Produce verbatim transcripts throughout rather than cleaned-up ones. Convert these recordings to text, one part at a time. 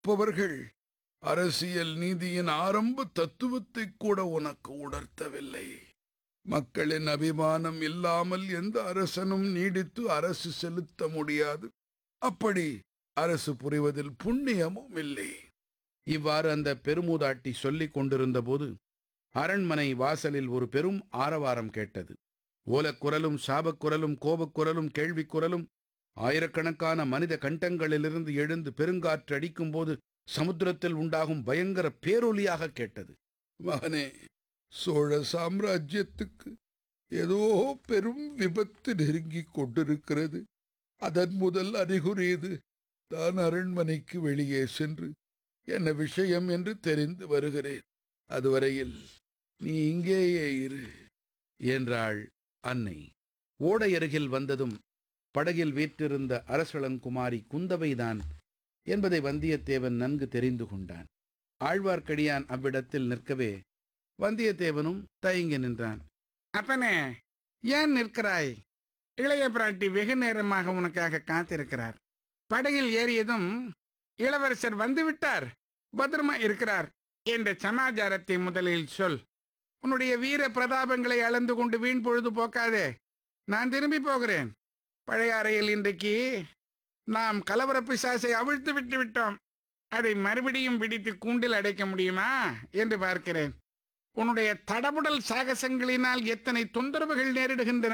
இருப்பவர்கள் அரசியல் நீதியின் ஆரம்ப தத்துவத்தை கூட உனக்கு உணர்த்தவில்லை. மக்களின் அபிமானம் இல்லாமல் எந்த அரசனும் நீடித்து அரசு செலுத்த முடியாது. அப்படி அரசு புரிவதில் புண்ணியமும் இல்லை. இவ்வாறு அந்த பெருமூதாட்டி சொல்லிக் கொண்டிருந்த போது அரண்மனை வாசலில் ஒரு பெரும் ஆரவாரம் கேட்டது. ஓலக்குரலும் சாபக்குரலும் கோபக்குரலும் கேள்விக்குரலும் ஆயிரக்கணக்கான மனித கண்டங்களிலிருந்து எழுந்து பெருங்காற்று அடிக்கும் போது சமுத்திரத்தில் உண்டாகும் பயங்கர பேரொலியாக கேட்டது. மகனே, சோழ சாம்ராஜ்யத்துக்கு ஏதோ பெரும் விபத்து நெருங்கிக் கொண்டிருக்கிறது. அதன் முதல் அறிகுறி இது. தான் அரண்மனைக்கு வெளியே சென்று என்ன விஷயம் என்று தெரிந்து வருகிறேன். அதுவரையில் நீ இங்கேயே இரு என்றாள் அன்னை. ஓடை அருகில் வந்ததும் படகில் வீற்றிருந்த அரசளங்குமாரி குந்தவைதான் என்பதை வந்தியத்தேவன் நன்கு தெரிந்து கொண்டான். ஆழ்வார்க்கடியான் அவ்விடத்தில் நிற்கவே வந்தியத்தேவனும் தயங்கி நின்றான். அப்பனே, ஏன் நிற்கிறாய்? இளைய பிராட்டி வெகு நேரமாக உனக்காக காத்திருக்கிறார். படகில் ஏறியதும் இளவரசர் வந்துவிட்டார், பத்திரமா இருக்கிறார் என்ற சமாச்சாரத்தை முதலில் சொல். உன்னுடைய வீர பிரதாபங்களை அளந்து கொண்டு வீண் பொழுது போக்காதே. நான் திரும்பி போகிறேன். பழையாறையில் இன்றைக்கு நாம் கலவர பிசாசை அவிழ்த்து விட்டு விட்டோம். அதை மறுபடியும் பிடித்து கூண்டில் அடைக்க முடியுமா என்று பார்க்கிறேன். உன்னுடைய தடபுடல் சாகசங்களினால் எத்தனை தொந்தரவுகள் நேரிடுகின்றன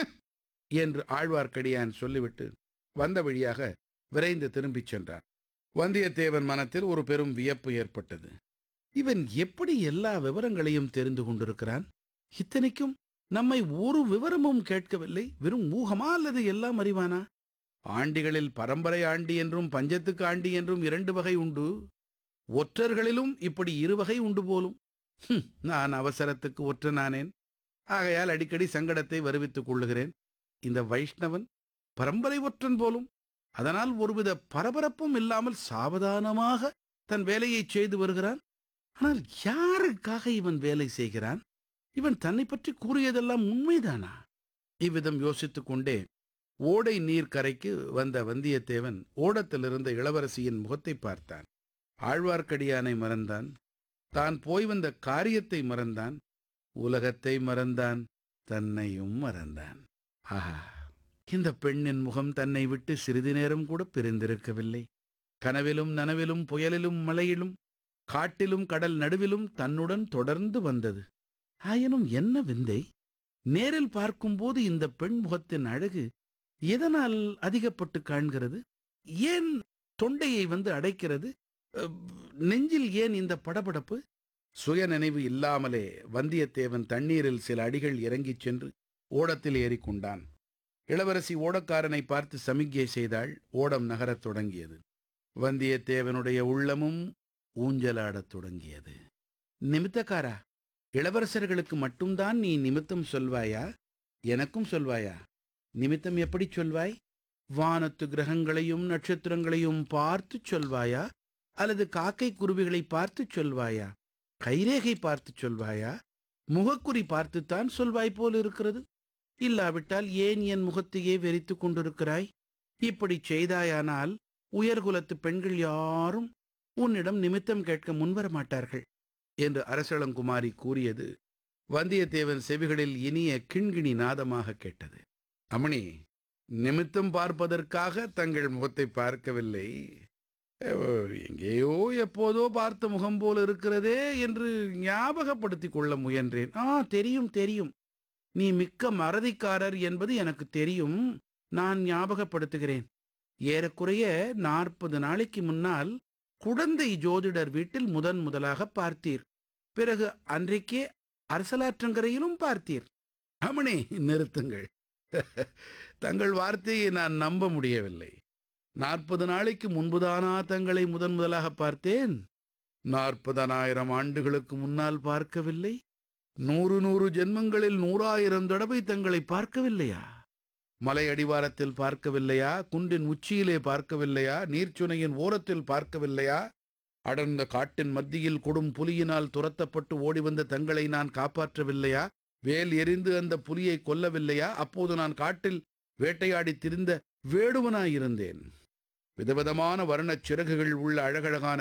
என்று ஆழ்வார்க்கடியான் சொல்லிவிட்டு வந்த வழியாக விரைந்து திரும்பிச் சென்றான். வந்தியத்தேவன் மனத்தில் ஒரு பெரும் வியப்பு ஏற்பட்டது. இவன் எப்படி எல்லா விவரங்களையும் தெரிந்து கொண்டிருக்கிறான்? இத்தனைக்கும் நம்மை ஒரு விவரமும் கேட்கவில்லை. வெறும் ஊகமா அல்லது எல்லாம் அறிவானா? ஆண்டிகளில் பரம்பரை ஆண்டி என்றும் பஞ்சத்துக்கு ஆண்டி என்றும் இரண்டு வகை உண்டு. ஒற்றர்களிலும் இப்படி இரு வகை உண்டு போலும். நான் அவசரத்துக்கு ஒற்றனானேன். ஆகையால் அடிக்கடி சங்கடத்தை வருவித்துக் கொள்ளுகிறேன். இந்த வைஷ்ணவன் பரம்பரை ஒற்றன் போலும். அதனால் ஒருவித பரபரப்பும் இல்லாமல் சாவதானமாக தன் வேலையை செய்து வருகிறான். ஆனால் யாருக்காக இவன் வேலை செய்கிறான்? இவன் தன்னை பற்றி கூறியதெல்லாம் உண்மைதானா? இவ்விதம் யோசித்துக் கொண்டே ஓடை நீர்க்கரைக்கு வந்த வந்தியத்தேவன் ஓடத்தில் இருந்த இளவரசியின் முகத்தை பார்த்தான். ஆழ்வார்க்கடியானை மறந்தான். தான் போய் வந்த காரியத்தை மறந்தான். உலகத்தை மறந்தான். தன்னையும் மறந்தான். ஆஹா, இந்த பெண்ணின் முகம் தன்னை விட்டு சிறிது நேரம் கூட பிரிந்திருக்கவில்லை. கனவிலும் நனவிலும் புயலிலும் மழையிலும் காட்டிலும் கடல் நடுவிலும் தன்னுடன் தொடர்ந்து வந்தது. ஆயினும் என்ன விந்தை! நேரில் பார்க்கும்போது இந்த பெண் முகத்தின் அழகு எதனால் அதிகப்பட்டு காண்கிறது? ஏன் தொண்டையை வந்து அடைக்கிறது? நெஞ்சில் ஏன் இந்த படபடப்பு? சுய நினைவு இல்லாமலே வந்தியத்தேவன் தண்ணீரில் சில அடிகள் இறங்கிச் சென்று ஓடத்தில் ஏறிக்கொண்டான். இளவரசி ஓடக்காரனை பார்த்து சமிக்ஞை செய்தாள். ஓடம் நகரத் தொடங்கியது. வந்தியத்தேவனுடைய உள்ளமும் ஊஞ்சலாடத் தொடங்கியது. நிமித்தக்காரா, இளவரசர்களுக்கு மட்டும்தான் நீ நிமித்தம் சொல்வாயா? எனக்கும் சொல்வாயா? நிமித்தம் எப்படி சொல்வாய்? வானத்து கிரகங்களையும் நட்சத்திரங்களையும் பார்த்து சொல்வாயா? அல்லது காக்கை குருவிகளை பார்த்து சொல்வாயா? கைரேகை பார்த்து சொல்வாயா? முகக்குறி பார்த்துத்தான் சொல்வாய் போல் இருக்கிறது. இல்லாவிட்டால் ஏன் என் முகத்தையே வெறித்து கொண்டிருக்கிறாய்? இப்படி செய்தாயானால் உயர்குலத்து பெண்கள் யாரும் உன்னிடம் நிமித்தம் கேட்க முன்வர மாட்டார்கள் என்று அரசளங்குமாரி கூறியது வந்தியத்தேவன் செவிகளில் இனிய கிண்கிணி நாதமாக கேட்டது. அமணி, நிமித்தம் பார்ப்பதற்காக தங்கள் முகத்தை பார்க்கவில்லை. எங்கேயோ எப்போதோ பார்த்த முகம் போல் இருக்கிறதே என்று ஞாபகப்படுத்திக் கொள்ள முயன்றேன். ஆ, தெரியும் தெரியும், நீ மிக்க மறதிக்காரர் என்பது எனக்கு தெரியும். நான் ஞாபகப்படுத்துகிறேன். ஏறக்குறைய நாற்பது நாளைக்கு முன்னால் குடந்தை ஜோதிடர் வீட்டில் முதன் முதலாக பார்த்தீர். பிறகு அன்றைக்கே அரசலாற்றங்கரையிலும் பார்த்தீர். அமணி, நிறுத்துங்கள். தங்கள் வார்த்தையை நான் நம்ப முடியவில்லை. நாற்பது நாளைக்கு முன்புதானா தங்களை முதன் முதலாக பார்த்தேன்? நாற்பதனாயிரம் ஆண்டுகளுக்கு முன்னால் பார்க்கவில்லை? நூறு நூறு ஜென்மங்களில் நூறாயிரம் தடவை தங்களை பார்க்கவில்லையா? மலை அடிவாரத்தில் பார்க்கவில்லையா? குன்றின் உச்சியிலே பார்க்கவில்லையா? நீர்ச்சுனையின் ஓரத்தில் பார்க்கவில்லையா? அடர்ந்த காட்டின் மத்தியில் கொடும் புலியினால் துரத்தப்பட்டு ஓடி வந்த தங்களை நான் காப்பாற்றவில்லையா? வேல் எறிந்து அந்த புலியை கொல்லவில்லையா? அப்போது நான் காட்டில் வேட்டையாடி திரிந்த வேடுவனாயிருந்தேன். விதவிதமான வர்ணச் சிறகுகள் உள்ள அழகழகான